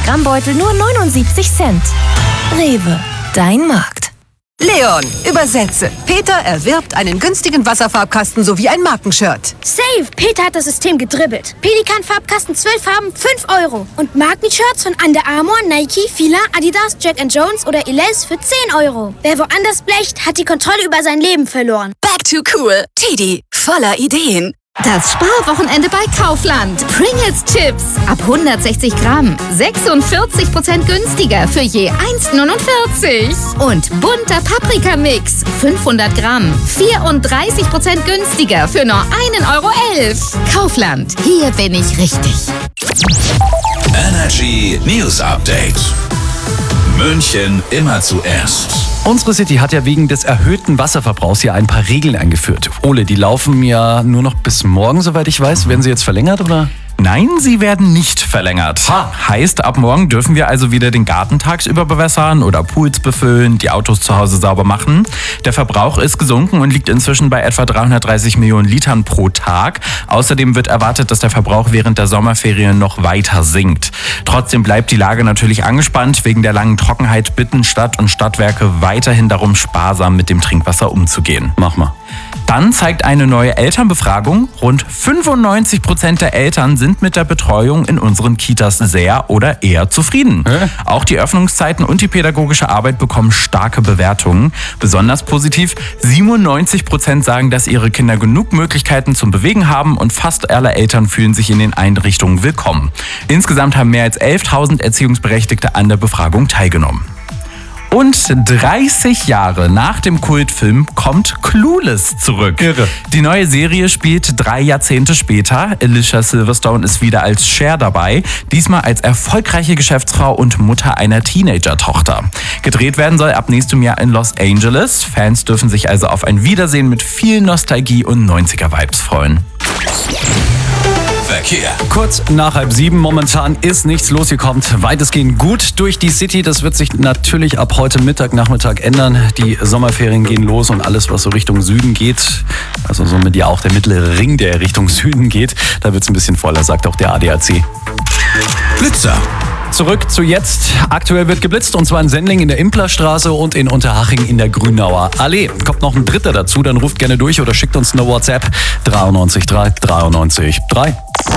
Gramm Beutel nur 79 Cent. Rewe, dein Markt. Leon, übersetze. Peter erwirbt einen günstigen Wasserfarbkasten sowie ein Markenshirt. Save! Peter hat das System gedribbelt. Pelikan-Farbkasten 12 Farben, 5 €. Und Markenshirts von Under Armour, Nike, Fila, Adidas, Jack & Jones oder Elize für 10 €. Wer woanders blecht, hat die Kontrolle über sein Leben verloren. Back to cool. Teddy, voller Ideen. Das Sparwochenende bei Kaufland. Pringles Chips ab 160 Gramm. 46% günstiger für je 1,49. Und bunter Paprikamix 500 Gramm. 34% günstiger für nur 1,11 €. Kaufland, hier bin ich richtig. Energy News Update. München immer zuerst. Unsere City hat ja wegen des erhöhten Wasserverbrauchs hier ein paar Regeln eingeführt. Ole, die laufen ja nur noch bis morgen, soweit ich weiß. Werden sie jetzt verlängert, oder? Nein, sie werden nicht verlängert. Heißt, ab morgen dürfen wir also wieder den Garten tagsüber bewässern oder Pools befüllen, die Autos zu Hause sauber machen. Der Verbrauch ist gesunken und liegt inzwischen bei etwa 330 Millionen Litern pro Tag. Außerdem wird erwartet, dass der Verbrauch während der Sommerferien noch weiter sinkt. Trotzdem bleibt die Lage natürlich angespannt. Wegen der langen Trockenheit bitten Stadt und Stadtwerke weiterhin darum, sparsam mit dem Trinkwasser umzugehen. Mach mal. Dann zeigt eine neue Elternbefragung, rund 95% der Eltern sind mit der Betreuung in unseren Kitas sehr oder eher zufrieden. Auch die Öffnungszeiten und die pädagogische Arbeit bekommen starke Bewertungen. Besonders positiv, 97% sagen, dass ihre Kinder genug Möglichkeiten zum Bewegen haben und fast alle Eltern fühlen sich in den Einrichtungen willkommen. Insgesamt haben mehr als 11.000 Erziehungsberechtigte an der Befragung teilgenommen. Und 30 Jahre nach dem Kultfilm kommt Clueless zurück. Irre. Die neue Serie spielt 3 Jahrzehnte später. Alicia Silverstone ist wieder als Cher dabei, diesmal als erfolgreiche Geschäftsfrau und Mutter einer Teenager-Tochter. Gedreht werden soll ab nächstem Jahr in Los Angeles. Fans dürfen sich also auf ein Wiedersehen mit viel Nostalgie und 90er-Vibes freuen. Verkehr. Kurz nach 6:30 momentan ist nichts los. Hier kommt weitestgehend gut durch die City. Das wird sich natürlich ab heute Nachmittag ändern. Die Sommerferien gehen los und alles, was so Richtung Süden geht, also somit ja auch der mittlere Ring, der Richtung Süden geht, da wird es ein bisschen voller, sagt auch der ADAC. Blitzer. Zurück zu jetzt. Aktuell wird geblitzt und zwar in Sendling in der Implerstraße und in Unterhaching in der Grünauer Allee. Kommt noch ein dritter dazu, dann ruft gerne durch oder schickt uns eine WhatsApp 93 3 93 3.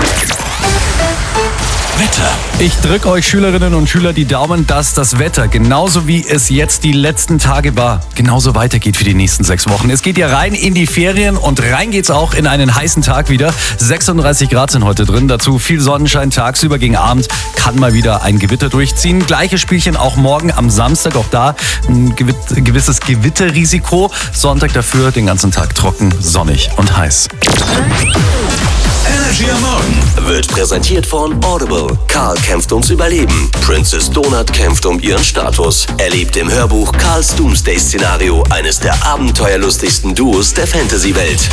Wetter. Ich drücke euch Schülerinnen und Schüler die Daumen, dass das Wetter, genauso wie es jetzt die letzten Tage war, genauso weitergeht für die nächsten 6 Wochen. Es geht ja rein in die Ferien und rein geht's auch in einen heißen Tag wieder. 36 Grad sind heute drin, dazu viel Sonnenschein tagsüber, gegen Abend kann mal wieder ein Gewitter durchziehen. Gleiches Spielchen auch morgen am Samstag, auch da ein gewisses Gewitterrisiko. Sonntag dafür den ganzen Tag trocken, sonnig und heiß. Energy am Morgen Wird präsentiert von Audible. Karl kämpft ums Überleben. Princess Donut kämpft um ihren Status. Erlebt im Hörbuch Karls Doomsday-Szenario eines der abenteuerlustigsten Duos der Fantasy-Welt.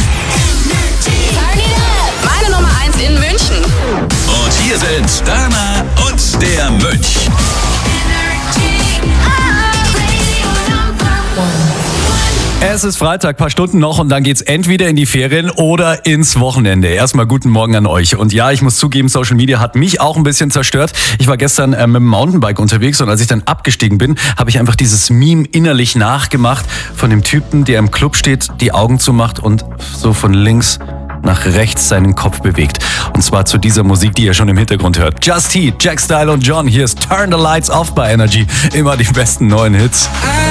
Meine Nummer 1 in München. Und hier sind Dana und der Mönch. Es ist Freitag, paar Stunden noch und dann geht's entweder in die Ferien oder ins Wochenende. Erstmal guten Morgen an euch. Und ja, ich muss zugeben, Social Media hat mich auch ein bisschen zerstört. Ich war gestern mit dem Mountainbike unterwegs und als ich dann abgestiegen bin, habe ich einfach dieses Meme innerlich nachgemacht von dem Typen, der im Club steht, die Augen zumacht und so von links nach rechts seinen Kopf bewegt. Und zwar zu dieser Musik, die ihr schon im Hintergrund hört. Just Heat, Jack Style und John. Hier ist Turn the Lights Off bei Energy. Immer die besten neuen Hits.